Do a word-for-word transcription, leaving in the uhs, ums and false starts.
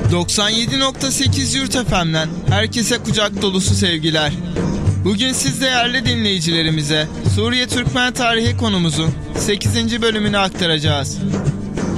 doksan yedi nokta sekiz Yurt F M'den herkese kucak dolusu sevgiler. Bugün siz değerli dinleyicilerimize Suriye Türkmen tarihi konumuzun sekizinci bölümünü aktaracağız.